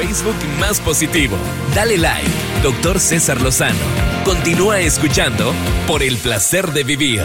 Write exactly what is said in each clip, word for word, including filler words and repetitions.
Facebook más positivo. Dale like, doctor César Lozano. Continúa escuchando Por el Placer de Vivir.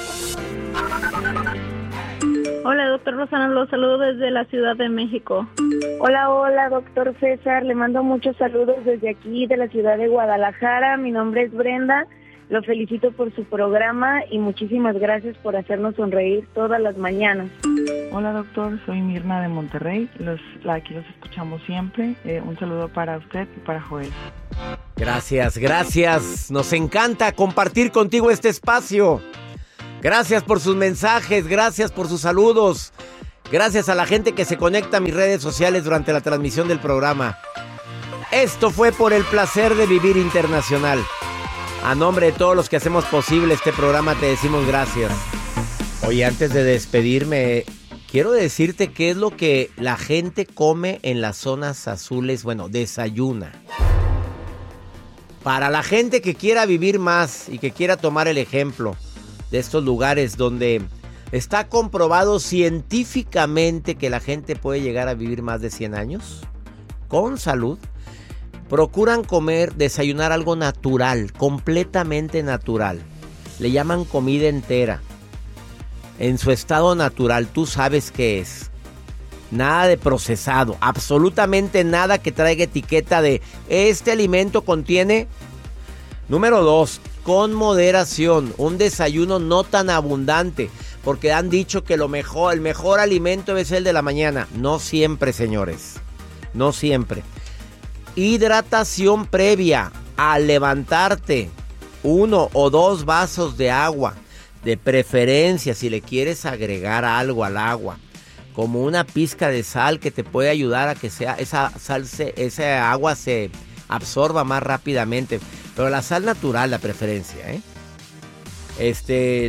Hola, doctor Lozano, los saludo desde la Ciudad de México. Hola, hola, doctor César, le mando muchos saludos desde aquí, de la ciudad de Guadalajara. Mi nombre es Brenda, lo felicito por su programa y muchísimas gracias por hacernos sonreír todas las mañanas. Hola, doctor, soy Mirna de Monterrey, los, aquí los escuchamos siempre. Eh, un saludo para usted y para Joel. Gracias, gracias, nos encanta compartir contigo este espacio. Gracias por sus mensajes, gracias por sus saludos. Gracias a la gente que se conecta a mis redes sociales durante la transmisión del programa. Esto fue Por el Placer de Vivir Internacional. A nombre de todos los que hacemos posible este programa te decimos gracias. Oye, antes de despedirme, quiero decirte qué es lo que la gente come en las zonas azules, bueno, desayuna. Para la gente que quiera vivir más y que quiera tomar el ejemplo de estos lugares donde está comprobado científicamente que la gente puede llegar a vivir más de cien años con salud, procuran comer, desayunar algo natural, completamente natural. Le llaman comida entera. En su estado natural, tú sabes qué es. Nada de procesado, absolutamente nada que traiga etiqueta de este alimento contiene. Número dos, con moderación, un desayuno no tan abundante, porque han dicho que lo mejor, el mejor alimento es el de la mañana. No siempre, señores, no siempre. Hidratación previa al levantarte, uno o dos vasos de agua, de preferencia si le quieres agregar algo al agua, como una pizca de sal que te puede ayudar a que sea esa sal, se, esa agua se absorba más rápidamente. Pero la sal natural, la preferencia, ¿eh? Este,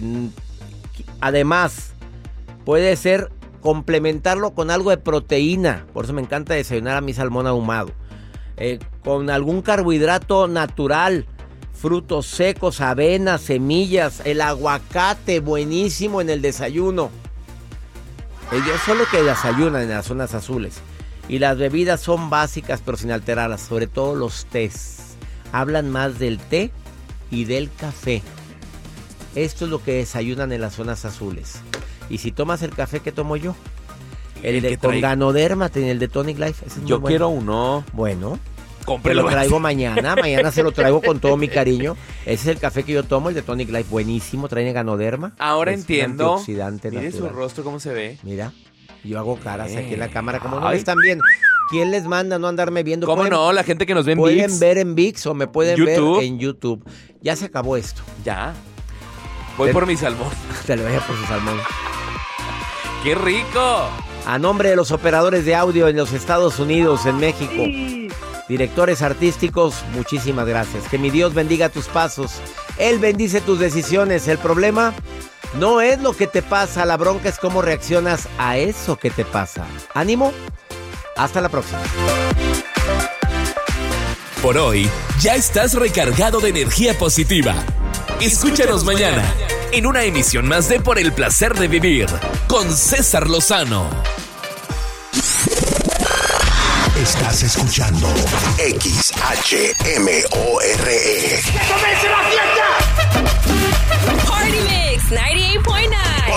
además, puede ser complementarlo con algo de proteína. Por eso me encanta desayunar a mi salmón ahumado. Eh, con algún carbohidrato natural, frutos secos, avena, semillas, el aguacate, buenísimo en el desayuno. Ellos son los que desayunan en las zonas azules. Y las bebidas son básicas pero sin alterarlas, sobre todo los tés. Hablan más del té y del café. Esto es lo que desayunan en las zonas azules. Y si tomas el café que tomo yo, el, el de con Ganoderma, el de Tonic Life, ese es yo muy bueno. Quiero uno. Bueno, cómprelo. Te lo traigo mañana, mañana se lo traigo con todo mi cariño. Ese es el café que yo tomo, el de Tonic Life, buenísimo, trae Ganoderma. Ahora es entiendo. Un antioxidante Mire natural. su rostro cómo se ve. Mira, yo hago caras eh. aquí en la cámara, como no Ay. me están viendo. ¿Quién les manda no andarme viendo? ¿Cómo no? La gente que nos ve en Pueden ViX. ver en ViX o me pueden YouTube. ver en YouTube. Ya se acabó esto. Ya. Voy Te- por mi salmón. Te lo dejo por su salmón. ¡Qué rico! A nombre de los operadores de audio en los Estados Unidos, en México, directores artísticos, muchísimas gracias. Que mi Dios bendiga tus pasos. Él bendice tus decisiones. El problema no es lo que te pasa, la bronca es cómo reaccionas a eso que te pasa. Ánimo. Hasta la próxima. Por hoy, ya estás recargado de energía positiva. Escúchanos mañana en una emisión más de Por el Placer de Vivir con César Lozano. Estás escuchando X H M O R E. ¡Que comience la fiesta! Party Mix noventa y ocho punto nueve.